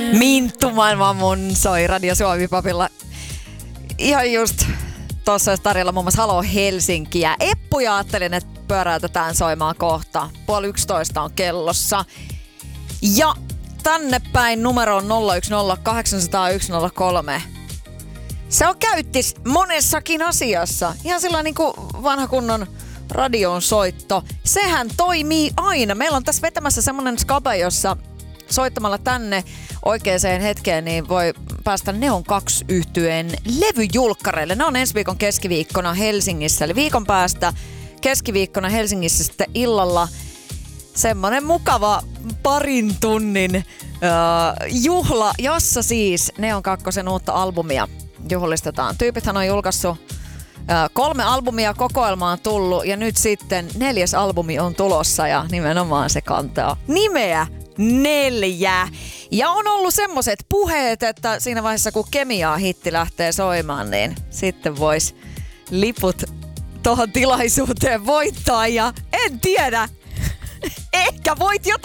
Minttu maailman mun soi Radio Suomi-papilla. Ihan just tuossa olisi tarjolla muun muassa Halo Helsinkiä. Eppuja ajattelin, että pyöräytetään soimaan kohta. 10:30 on kellossa. Ja tänne päin numero on 010 800 103. Se on käyttis monessakin asiassa. Ihan sillä niin kuin vanha kunnon radion soitto. Sehän toimii aina. Meillä on tässä vetämässä semmonen skabe, jossa soittamalla tänne oikeaan hetkeen niin voi päästä Neon 2 -yhtyeen levyjulkkareille. Ne on ensi viikon keskiviikkona Helsingissä. Eli viikon päästä keskiviikkona Helsingissä sitten illalla semmonen mukava parin tunnin juhla, jossa siis Neon 2 uutta albumia juhlistetaan. Tyypithän on julkaissut 3 albumia, kokoelma on tullut ja nyt sitten 4. albumi on tulossa ja nimenomaan se kantaa nimeä 4. Ja on ollut semmoset puheet, että siinä vaiheessa kun Kemiaa-hitti lähtee soimaan, niin sitten vois liput tohon tilaisuuteen voittaa ja en tiedä, ehkä voit jotain